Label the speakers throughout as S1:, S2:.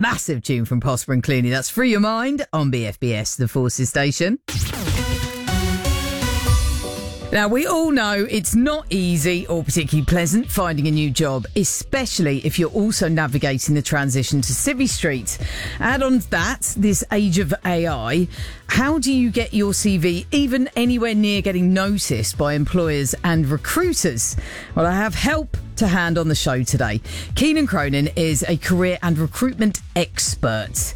S1: Massive tune from Prosper and Clooney. That's Free Your Mind on BFBS, the Forces station. Now, we all know it's not easy or particularly pleasant finding a new job, especially if you're also navigating the transition to Civvy Street. Add on to that, this age of AI, how do you get your CV even anywhere near getting noticed by employers and recruiters? Well, I have help to hand on the show today. Keenan Cronin is a career and recruitment expert.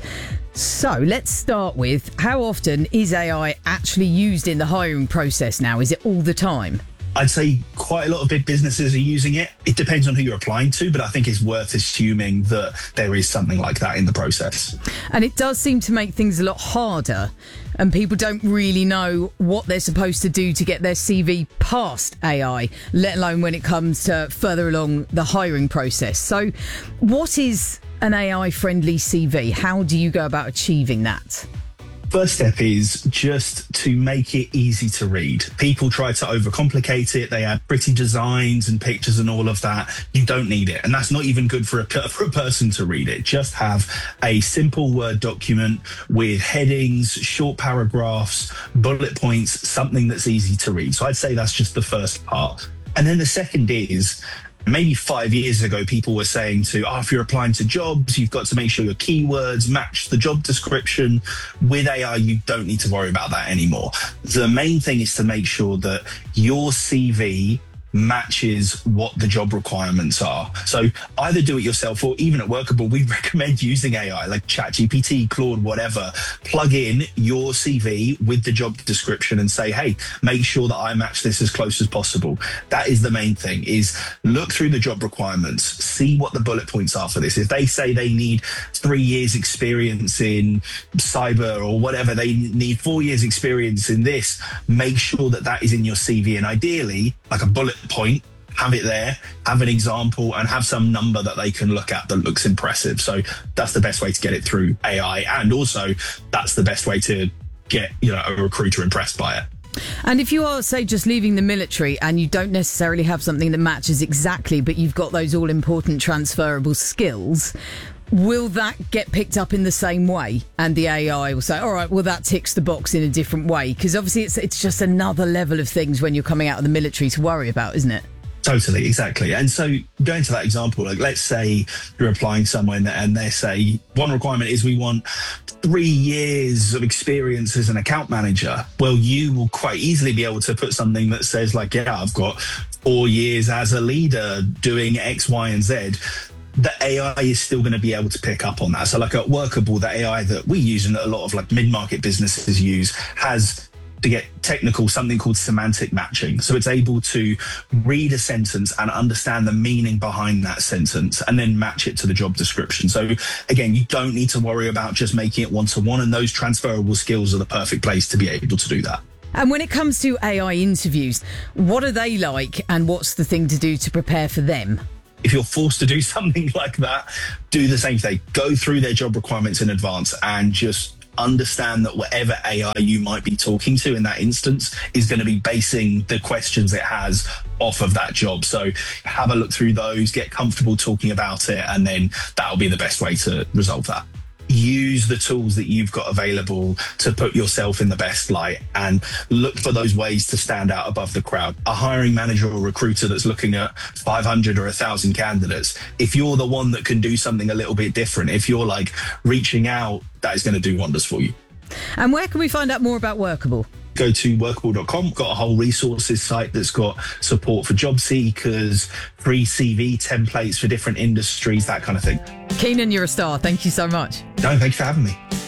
S1: So let's start with, how often is AI actually used in the hiring process now? Is it all the time?
S2: I'd say quite a lot of big businesses are using it. It depends on who you're applying to, but I think it's worth assuming that there is something like that in the process.
S1: And it does seem to make things a lot harder, and people don't really know what they're supposed to do to get their CV past AI, let alone when it comes to further along the hiring process. So what is an AI-friendly CV? How do you go about achieving that?
S2: First step is just to make it easy to read. People try to overcomplicate it. They add pretty designs and pictures and all of that. You don't need it. And that's not even good for a person to read it. Just have a simple Word document with headings, short paragraphs, bullet points, something that's easy to read. So I'd say that's just the first part. And then the second is, maybe 5 years ago, people were saying if you're applying to jobs, you've got to make sure your keywords match the job description. With AI, you don't need to worry about that anymore. The main thing is to make sure that your CV matches what the job requirements are. So either do it yourself, or even at Workable, we recommend using AI like ChatGPT, Claude, whatever. Plug in your CV with the job description and say, hey, make sure that I match this as close as possible. That is the main thing, is look through the job requirements, see what the bullet points are for this. If they say they need 3 years experience in cyber or whatever, they need 4 years experience in this, make sure that that is in your CV. And ideally, like a bullet point, have it there, have an example, and have some number that they can look at that looks impressive. So that's the best way to get it through AI. And also that's the best way to get, a recruiter impressed by it.
S1: And if you are, say, just leaving the military and you don't necessarily have something that matches exactly, but you've got those all important transferable skills, will that get picked up in the same way? And the AI will say, all right, well, that ticks the box in a different way. Because obviously it's just another level of things when you're coming out of the military to worry about, isn't it?
S2: Totally, exactly. And so going to that example, like let's say you're applying somewhere and they say one requirement is we want 3 years of experience as an account manager. Well, you will quite easily be able to put something that says like, yeah, I've got 4 years as a leader doing X, Y, and Z. The AI is still going to be able to pick up on that. So like at Workable, the AI that we use and that a lot of like mid-market businesses use has, to get technical, something called semantic matching. So it's able to read a sentence and understand the meaning behind that sentence and then match it to the job description. So again, you don't need to worry about just making it one-to-one, and those transferable skills are the perfect place to be able to do that.
S1: And when it comes to AI interviews, what are they like and what's the thing to do to prepare for them?
S2: If you're forced to do something like that, do the same thing. Go through their job requirements in advance and just understand that whatever AI you might be talking to in that instance is going to be basing the questions it has off of that job. So have a look through those, get comfortable talking about it, and then that'll be the best way to resolve that. Use the tools that you've got available to put yourself in the best light and look for those ways to stand out above the crowd. A hiring manager or recruiter that's looking at 500 or 1,000 candidates, if you're the one that can do something a little bit different, if you're like reaching out, that is going to do wonders for you.
S1: And where can we find out more about Workable?
S2: Go to workable.com. Got a whole resources site that's got support for job seekers, free CV templates for different industries, that kind of thing.
S1: Keenan, you're a star. Thank you so much.
S2: No, thanks for having me.